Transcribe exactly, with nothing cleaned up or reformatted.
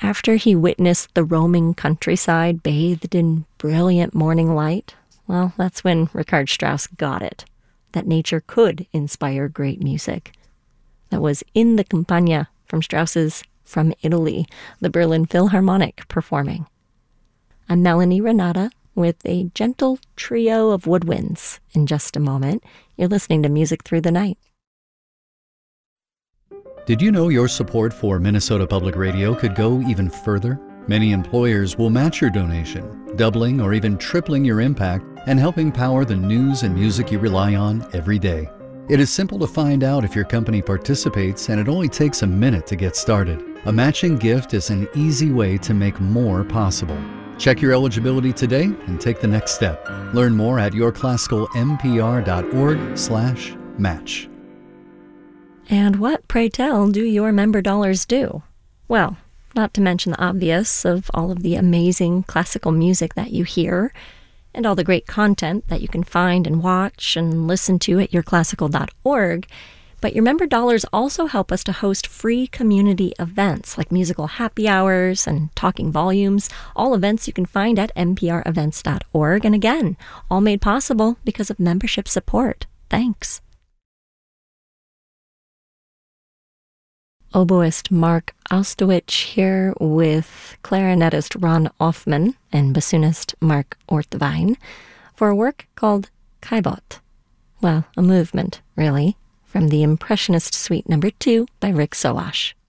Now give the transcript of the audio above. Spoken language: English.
After he witnessed the roaming countryside bathed in brilliant morning light, well, that's when Richard Strauss got it, that nature could inspire great music. That was in the Campagna from Strauss's From Italy, the Berlin Philharmonic performing. I'm Melanie Renata with a gentle trio of woodwinds. In just a moment, you're listening to Music Through the Night. Did you know your support for Minnesota Public Radio could go even further? Many employers will match your donation, doubling or even tripling your impact and helping power the news and music you rely on every day. It is simple to find out if your company participates, and it only takes a minute to get started. A matching gift is an easy way to make more possible. Check your eligibility today and take the next step. Learn more at yourclassicalmpr.org slash match. And what, pray tell, do your member dollars do? Well, not to mention the obvious of all of the amazing classical music that you hear and all the great content that you can find and watch and listen to at your classical dot org. But your member dollars also help us to host free community events like musical happy hours and talking volumes, all events you can find at n p r events dot org. And again, all made possible because of membership support. Thanks. Oboist Mark Ostowich here with clarinetist Ron Offman and bassoonist Mark Ortvine for a work called Caillebotte. Well, a movement, really, from the Impressionist Suite Number two by Rick Soash.